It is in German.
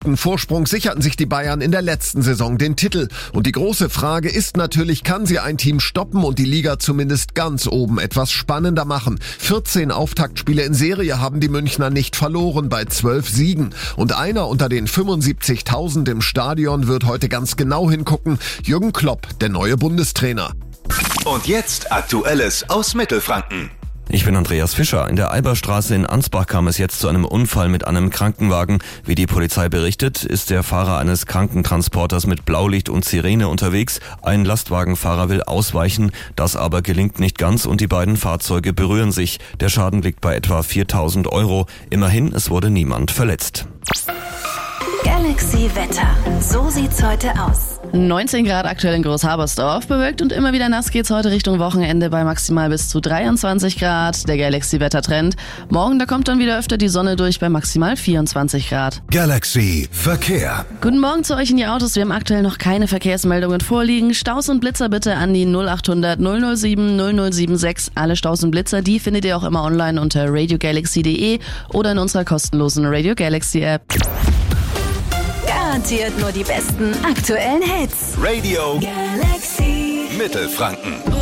Vorsprung sicherten sich die Bayern in der letzten Saison den Titel. Und die große Frage ist natürlich, kann sie ein Team stoppen und die Liga zumindest ganz oben etwas spannender machen? 14 Auftaktspiele in Serie haben die Münchner nicht verloren bei 12 Siegen. Und einer unter den 75.000 im Stadion wird heute ganz genau hingucken. Jürgen Klopp, der neue Bundestrainer. Und jetzt Aktuelles aus Mittelfranken. Ich bin Andreas Fischer. In der Alberstraße in Ansbach kam es jetzt zu einem Unfall mit einem Krankenwagen. Wie die Polizei berichtet, ist der Fahrer eines Krankentransporters mit Blaulicht und Sirene unterwegs. Ein Lastwagenfahrer will ausweichen, das aber gelingt nicht ganz und die beiden Fahrzeuge berühren sich. Der Schaden liegt bei etwa 4.000 €. Immerhin, es wurde niemand verletzt. Galaxy Wetter. So sieht's heute aus. 19 Grad aktuell in Großhabersdorf. Bewölkt und immer wieder nass geht's heute Richtung Wochenende bei maximal bis zu 23 Grad. Der Galaxy-Wettertrend. Morgen, da kommt dann wieder öfter die Sonne durch bei maximal 24 Grad. Galaxy Verkehr. Guten Morgen zu euch in die Autos. Wir haben aktuell noch keine Verkehrsmeldungen vorliegen. Staus und Blitzer bitte an die 0800 007 0076. Alle Staus und Blitzer, die findet ihr auch immer online unter radiogalaxy.de oder in unserer kostenlosen Radio Galaxy App. Garantiert nur die besten aktuellen Hits. Radio Galaxy Mittelfranken.